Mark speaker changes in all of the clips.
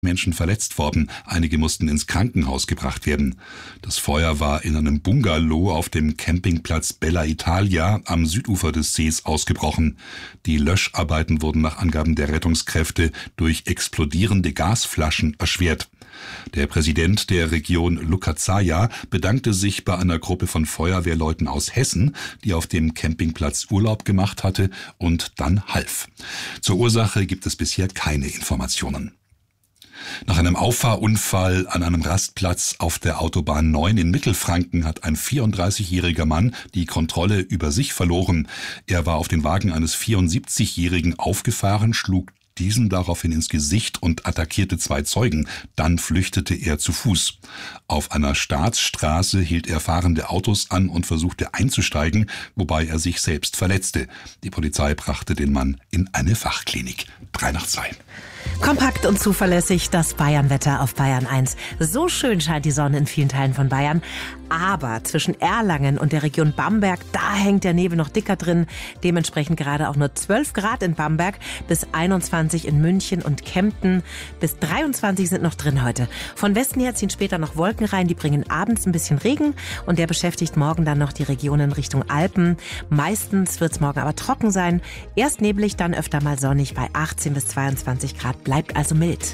Speaker 1: Menschen verletzt worden. Einige mussten ins Krankenhaus gebracht werden. Das Feuer war in einem Bungalow auf dem Campingplatz Bella Italia am Südufer des Sees ausgebrochen. Die Löscharbeiten wurden nach Angaben der Rettungskräfte durch explodierende Gasflaschen erschwert. Der Präsident der Region Lukatsaya bedankte sich bei einer Gruppe von Feuerwehrleuten aus Hessen, die auf dem Campingplatz Urlaub gemacht hatte und dann half. Zur Ursache gibt es bisher keine Informationen. Nach einem Auffahrunfall an einem Rastplatz auf der Autobahn 9 in Mittelfranken hat ein 34-jähriger Mann die Kontrolle über sich verloren. Er war auf den Wagen eines 74-jährigen aufgefahren, schlug diesen daraufhin ins Gesicht und attackierte 2 Zeugen. Dann flüchtete er zu Fuß. Auf einer Staatsstraße hielt er fahrende Autos an und versuchte einzusteigen, wobei er sich selbst verletzte. Die Polizei brachte den Mann in eine Fachklinik. 3:02.
Speaker 2: Kompakt und zuverlässig das Bayernwetter auf Bayern 1. So schön scheint die Sonne in vielen Teilen von Bayern. Aber zwischen Erlangen und der Region Bamberg, da hängt der Nebel noch dicker drin. Dementsprechend gerade auch nur 12 Grad in Bamberg, bis 21 in München und Kempten. Bis 23 sind noch drin heute. Von Westen her ziehen später noch Wolken rein, die bringen abends ein bisschen Regen. Und der beschäftigt morgen dann noch die Regionen Richtung Alpen. Meistens wird es morgen aber trocken sein. Erst neblig, dann öfter mal sonnig bei 18 bis 22 Grad. Bleibt also mild.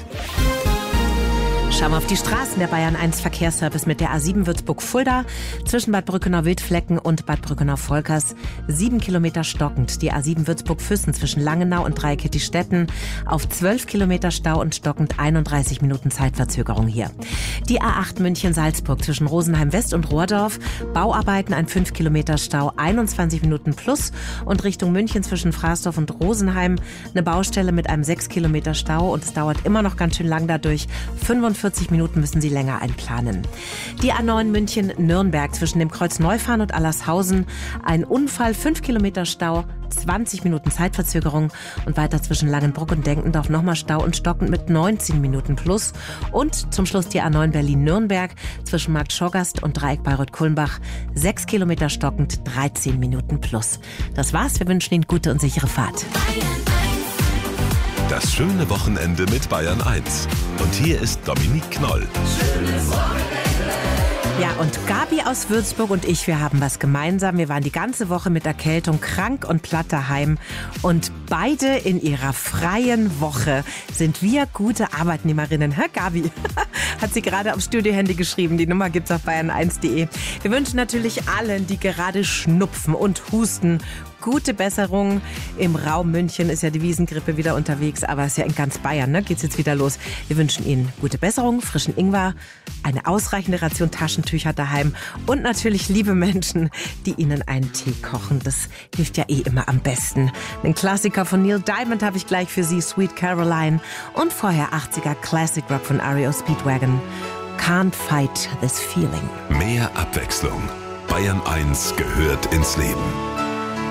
Speaker 2: Schauen wir auf die Straßen. Der Bayern 1 Verkehrsservice mit der A7 Würzburg-Fulda zwischen Bad Brückenau-Wildflecken und Bad Brückenau-Volkers. 7 Kilometer stockend. Die A7 Würzburg-Füssen zwischen Langenau und Dreieckettistetten auf 12 Kilometer Stau und stockend 31 Minuten Zeitverzögerung hier. Die A8 München-Salzburg zwischen Rosenheim-West und Rohrdorf. Bauarbeiten, ein 5 Kilometer Stau, 21 Minuten plus. Und Richtung München zwischen Fraßdorf und Rosenheim eine Baustelle mit einem 6 Kilometer Stau. Und es dauert immer noch ganz schön lang dadurch. 45 Minuten müssen Sie länger einplanen. Die A9 München-Nürnberg zwischen dem Kreuz Neufahren und Allershausen. Ein Unfall, 5 Kilometer Stau, 20 Minuten Zeitverzögerung. Und weiter zwischen Langenbruck und Denkendorf nochmal Stau und stockend mit 19 Minuten plus. Und zum Schluss die A9 Berlin-Nürnberg zwischen Markt Schorgast und Dreieck Bayreuth-Kulmbach. 6 Kilometer stockend, 13 Minuten plus. Das war's. Wir wünschen Ihnen gute und sichere Fahrt.
Speaker 3: Das schöne Wochenende mit Bayern 1. Und hier ist Dominique Knoll. Schönes Wochenende.
Speaker 2: Ja, und Gabi aus Würzburg und ich, wir haben was gemeinsam. Wir waren die ganze Woche mit Erkältung krank und platt daheim. Und beide in ihrer freien Woche sind wir gute Arbeitnehmerinnen. Hä, Gabi? Hat sie gerade aufs Studiohandy geschrieben. Die Nummer gibt's auf bayern1.de. Wir wünschen natürlich allen, die gerade schnupfen und husten, gute Besserung. Im Raum München ist ja die Wiesengrippe wieder unterwegs, aber es ist ja in ganz Bayern, ne? Geht's jetzt wieder los. Wir wünschen Ihnen gute Besserung, frischen Ingwer, eine ausreichende Ration Taschentücher daheim und natürlich liebe Menschen, die Ihnen einen Tee kochen. Das hilft ja eh immer am besten. Den Klassiker von Neil Diamond habe ich gleich für Sie, Sweet Caroline. Und vorher 80er Classic Rock von REO Speedwagon. Can't Fight This Feeling.
Speaker 3: Mehr Abwechslung. Bayern 1 gehört ins Leben.